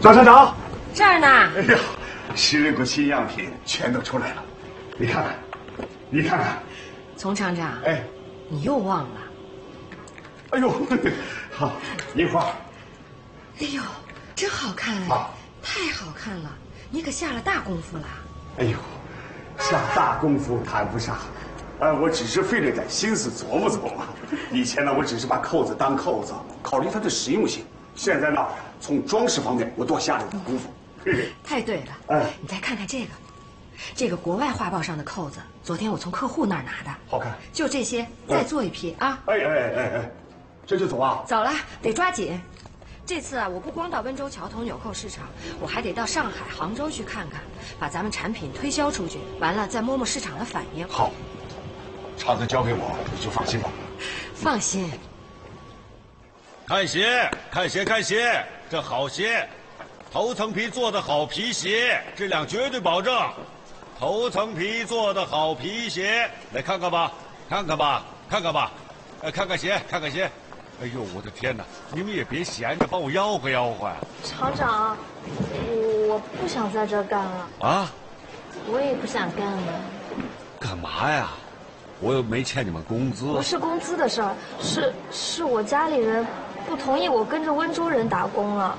赵厂长， 这儿呢。 哎呀，10人股新样品全都出来了，你看看，你看看。 丛厂长， 哎， 你又忘了。 哎呦，好，樱花。 哎呦，真好看哎，太好看了！你可下了大功夫了。 哎呦，下大功夫谈不上，我只是费了点心思琢磨琢磨。以前呢，我只是把扣子当扣子，考虑它的实用性。现在呢，从装饰方面我多下了点功夫。 太对了，你再看看这个，这个国外画报上的扣子，昨天我从客户那儿拿的， 好看。 就这些，再做一批啊！ 哎，这就走啊？ 走了，得抓紧。这次啊，我不光到温州桥头纽扣市场，我还得到上海、杭州去看看，把咱们产品推销出去。完了，再摸摸市场的反应。 好，叉子交给我，你就放心吧。 放心。 看鞋，看鞋，看鞋，这好鞋，头层皮做的好皮鞋，质量绝对保证。头层皮做的好皮鞋，来看看吧，看看吧，看看吧，看看鞋，看看鞋。哎呦，我的天哪！你们也别闲着，帮我吆喝吆喝呀！ 厂长，我不想在这儿干了。 啊？ 我也不想干了。 干嘛呀？我又没欠你们工资。 不是工资的事儿，是我家里人不同意我跟着温州人打工了。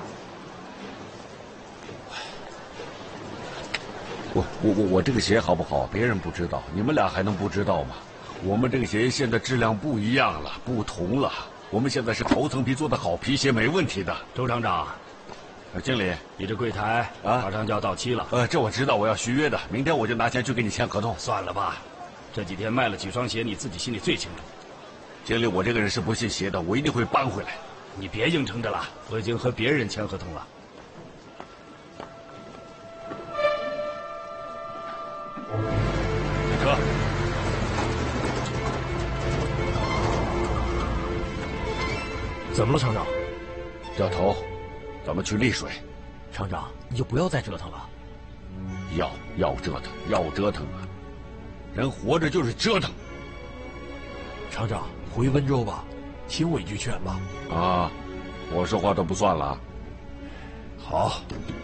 我这个鞋好不好？别人不知道，你们俩还能不知道吗？我们这个鞋现在质量不一样了，不同了。我们现在是头层皮做的好皮鞋，没问题的。 周厂长， 经理， 你这柜台马上就要到期了。 这我知道，我要续约的，明天我就拿钱去给你签合同。 算了吧，这几天卖了几双鞋，你自己心里最清楚。 经理，我这个人是不信邪的，我一定会扳回来。 你别硬撑着了，我已经和别人签合同了。车。 怎么了，厂长？ 掉头，咱们去丽水。 厂长，你就不要再折腾了。 要折腾，要折腾啊！人活着就是折腾。 厂长，回温州吧，听我一句劝吧。 啊，我说话都不算了。 好。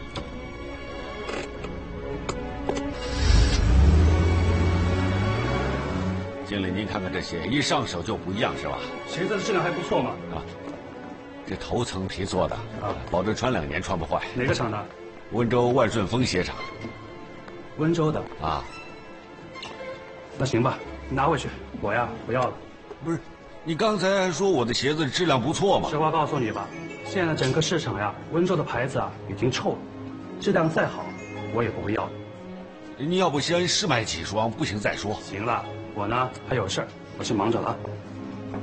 经理，您看看这鞋，一上手就不一样，是吧？ 鞋子的质量还不错嘛。 这头层皮做的，保证穿2年穿不坏。 哪个厂的？ 温州万顺丰鞋厂。 温州的啊。 那行吧，拿回去，我呀不要了。 不是，你刚才还说我的鞋子质量不错嘛？ 实话告诉你吧，现在整个市场呀，温州的牌子啊已经臭了，质量再好，我也不会要的。 你要不先试买几双，不行再说。 行了，我呢还有事儿，我去忙着了啊。